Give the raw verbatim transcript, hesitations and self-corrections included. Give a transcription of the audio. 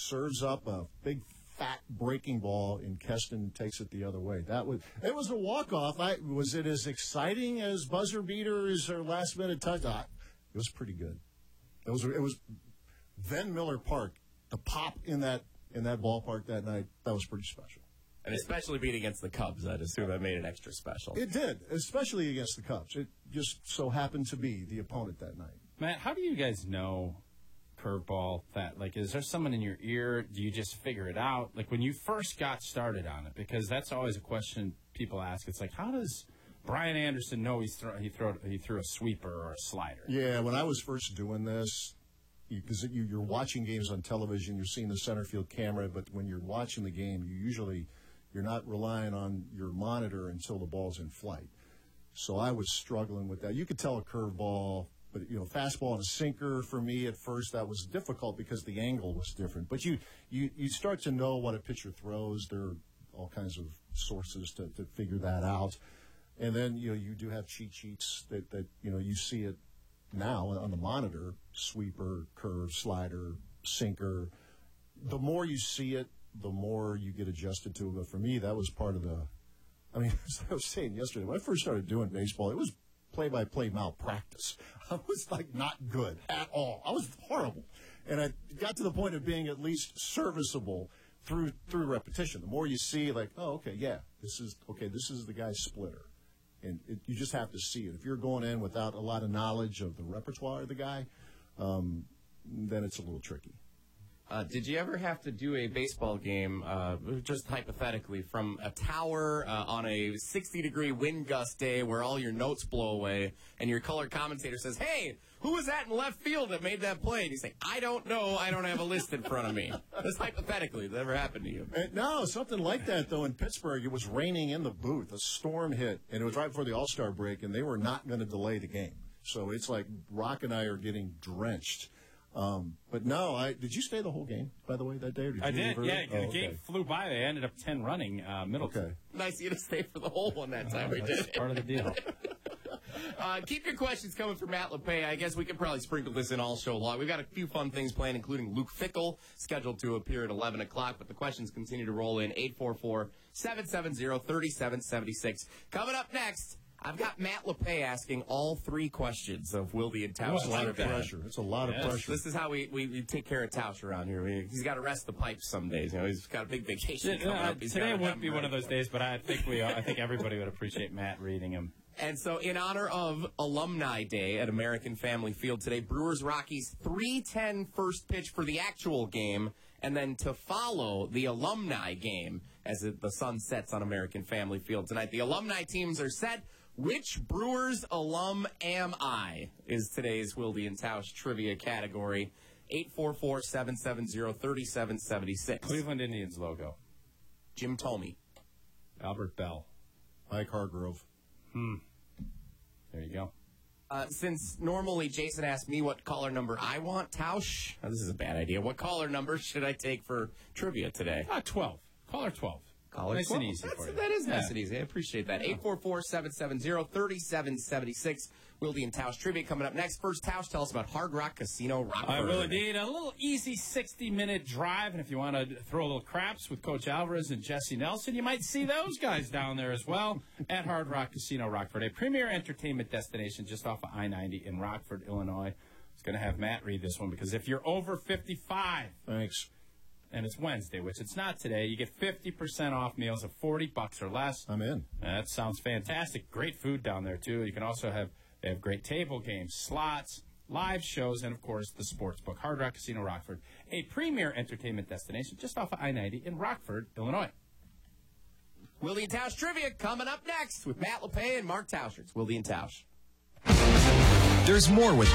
serves up a big fat breaking ball, and Keston takes it the other way. That was it was a walk-off. I, was it as exciting as buzzer beaters or last-minute touchdown? It was pretty good. It was it was Van Miller Park. The pop in that in that ballpark that night, that was pretty special. And especially being against the Cubs, I'd assume that made it extra special. It did, especially against the Cubs. It just so happened to be the opponent that night. Matt, how do you guys know curveball that? Like, is there someone in your ear? Do you just figure it out? Like, when you first got started on it, because that's always a question people ask. It's like, how does Brian Anderson know he's throw, he, throw, he threw a sweeper or a slider? Yeah, when I was first doing this, because you, you're watching games on television, you're seeing the center field camera, but when you're watching the game, you usually you're not relying on your monitor until the ball's in flight. So I was struggling with that. You could tell a curveball, but you know, fastball and a sinker for me at first that was difficult because the angle was different. But you you, you start to know what a pitcher throws. There are all kinds of sources to, to figure that out. And then you know you do have cheat sheets that, that you know you see it now on the monitor: sweeper, curve, slider, sinker. The more you see it, the more you get adjusted to it. But for me, that was part of the, I mean, as I was saying yesterday, when I first started doing baseball, it was play-by-play malpractice. I was, like, not good at all. I was horrible. And I got to the point of being at least serviceable through through repetition. The more you see, like, oh, okay, yeah, this is, okay, this is the guy's splitter. And it, you just have to see it. If you're going in without a lot of knowledge of the repertoire of the guy, um, then it's a little tricky. Uh, did you ever have to do a baseball game, uh, just hypothetically, from a tower uh, on a sixty-degree wind gust day where all your notes blow away and your color commentator says, hey, who was that in left field that made that play? And you say, I don't know. I don't have a list in front of me. Just hypothetically. That ever happened to you? And no, something like that, though, in Pittsburgh. It was raining in the booth. A storm hit, and it was right before the All-Star break, and they were not going to delay the game. So it's like Rock and I are getting drenched. Um, but no, I did you stay the whole game, by the way, that day? Or did I you did, leave yeah. early? The Oh, game okay. flew by. They ended up ten running uh, Middleton. Okay. Nice of you to stay for the whole one that time. Uh, we that's did. part of the deal. Uh, keep your questions coming from Matt LePay. I guess we could probably sprinkle this in all show long. We've got a few fun things planned, including Luke Fickell, scheduled to appear at eleven o'clock, but the questions continue to roll in. eight four four, seven seven zero, three seven seven six. Coming up next, I've got Matt LePay asking all three questions of Wilde and Tausch. It's a lot of pressure. It's a lot Yes. of pressure. This is how we, we, we take care of Tausch around here. We, he's got to rest the pipes some days. You know, he's got a big vacation coming Uh, up. He's today gotta wouldn't have be him one of ready those for it. days, but I think we, I think everybody would appreciate Matt reading him. And so, in honor of Alumni Day at American Family Field today, Brewers-Rockies three ten first pitch for the actual game, and then to follow the alumni game as it, the sun sets on American Family Field tonight. The alumni teams are set. Which Brewers alum am I is today's Wilde and Tausch trivia category. eight four four, seven seven zero, three seven seven six. Cleveland Indians logo. Jim Thome. Albert Bell. Mike Hargrove. Hmm. There you go. Uh, since normally Jason asked me what caller number I want, Tausch, oh, this is a bad idea. What caller number should I take for trivia today? Ah, twelve. Caller twelve. Caller nice twelve. and easy That's, for you. that is nice Yeah. and easy. I appreciate that. eight four four, seven seven zero, three seven seven six. Wilde and Tausch trivia coming up next. First, Tausch, tell us about Hard Rock Casino Rockford. I will indeed. A little easy sixty-minute drive, and if you want to throw a little craps with Coach Alvarez and Jesse Nelson, you might see those guys down there as well at Hard Rock Casino Rockford, a premier entertainment destination just off of I ninety in Rockford, Illinois. I was going to have Matt read this one because if you're over fifty-five, Thanks. and it's Wednesday, which it's not today, you get fifty percent off meals of forty bucks or less. I'm in. That sounds fantastic. Great food down there, too. You can also have, they have great table games, slots, live shows, and, of course, the sports book. Hard Rock Casino Rockford, a premier entertainment destination just off of I ninety in Rockford, Illinois. Wilde and Tausch trivia coming up next with Matt LePay and Mark Tausch. It's Wilde and Tausch. There's more with